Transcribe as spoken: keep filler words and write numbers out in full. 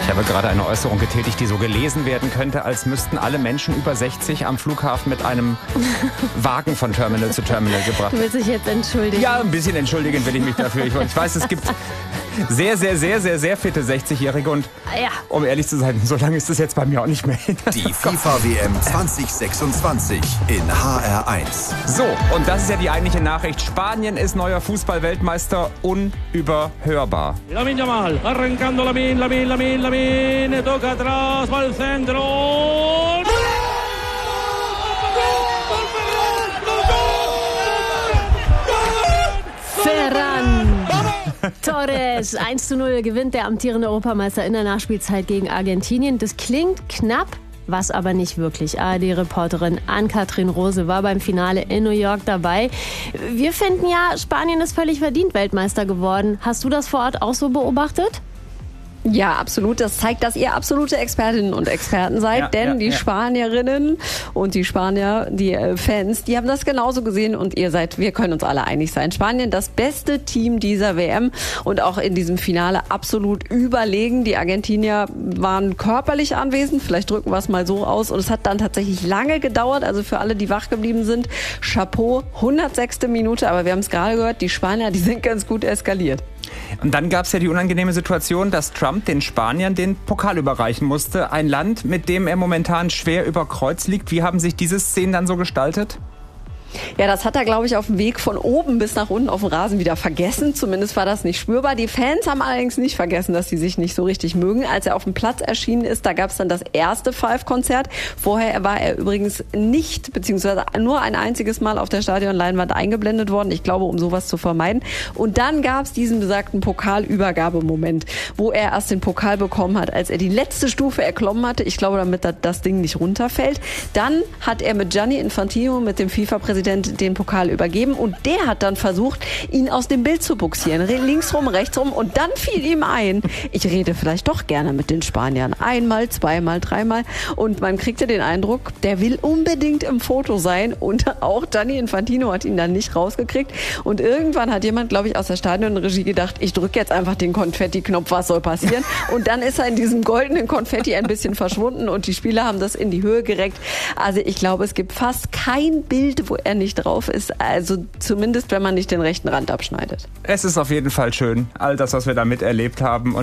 Ich habe gerade eine Äußerung getätigt, die so gelesen werden könnte, als müssten alle Menschen über sechzig am Flughafen mit einem Wagen von Terminal zu Terminal gebracht. Du willst dich jetzt entschuldigen? Ja, ein bisschen entschuldigen will ich mich dafür. Ich weiß, es gibt sehr, sehr, sehr, sehr, sehr fitte sechzig-Jährige und ja. um ehrlich zu sein, so lange ist es jetzt bei mir auch nicht mehr. Die FIFA-W M zwanzig sechsundzwanzig in H R eins. So, und das ist ja die eigentliche Nachricht. Spanien ist neuer Fußball-Weltmeister, unüberhörbar. Lamine Yamal, arrancando Lamine, Lamine, Lamine, Lamine, toca atrás, va al centro. Ferran Torres, eins zu null gewinnt der amtierende Europameister in der Nachspielzeit gegen Argentinien. Das klingt knapp, was aber nicht wirklich. A R D-Reporterin Ann-Kathrin Rose war beim Finale in New York dabei. Wir finden ja, Spanien ist völlig verdient Weltmeister geworden. Hast du das vor Ort auch so beobachtet? Ja, absolut. Das zeigt, dass ihr absolute Expertinnen und Experten seid, ja, denn ja, die ja. Spanierinnen und die Spanier, die äh, Fans, die haben das genauso gesehen und ihr seid, wir können uns alle einig sein. Spanien, das beste Team dieser W M und auch in diesem Finale absolut überlegen. Die Argentinier waren körperlich anwesend, vielleicht drücken wir es mal so aus und es hat dann tatsächlich lange gedauert, also für alle, die wach geblieben sind, Chapeau, hundertsechste Minute, aber wir haben es gerade gehört, die Spanier, die sind ganz gut eskaliert. Und dann gab es ja die unangenehme Situation, dass Trump den Spaniern den Pokal überreichen musste. Ein Land, mit dem er momentan schwer über Kreuz liegt. Wie haben sich diese Szenen dann so gestaltet? Ja, das hat er, glaube ich, auf dem Weg von oben bis nach unten auf dem Rasen wieder vergessen. Zumindest war das nicht spürbar. Die Fans haben allerdings nicht vergessen, dass sie sich nicht so richtig mögen. Als er auf dem Platz erschienen ist, da gab es dann das erste Five-Konzert. Vorher war er übrigens nicht, beziehungsweise nur ein einziges Mal auf der Stadionleinwand eingeblendet worden. Ich glaube, um sowas zu vermeiden. Und dann gab es diesen besagten Pokalübergabemoment, wo er erst den Pokal bekommen hat, als er die letzte Stufe erklommen hatte. Ich glaube, damit das Ding nicht runterfällt. Dann hat er mit Gianni Infantino, mit dem FIFA-Präsidenten, den Pokal übergeben und der hat dann versucht, ihn aus dem Bild zu buxieren. Linksrum, rechtsrum und dann fiel ihm ein, ich rede vielleicht doch gerne mit den Spaniern. Einmal, zweimal, dreimal und man kriegte den Eindruck, der will unbedingt im Foto sein und auch Gianni Infantino hat ihn dann nicht rausgekriegt und irgendwann hat jemand, glaube ich, aus der Stadionregie gedacht, ich drücke jetzt einfach den Konfetti-Knopf, was soll passieren? Und dann ist er in diesem goldenen Konfetti ein bisschen verschwunden und die Spieler haben das in die Höhe gereckt. Also ich glaube, es gibt fast kein Bild, wo er nicht drauf ist. Also zumindest, wenn man nicht den rechten Rand abschneidet. Es ist auf jeden Fall schön, all das, was wir da miterlebt haben. Und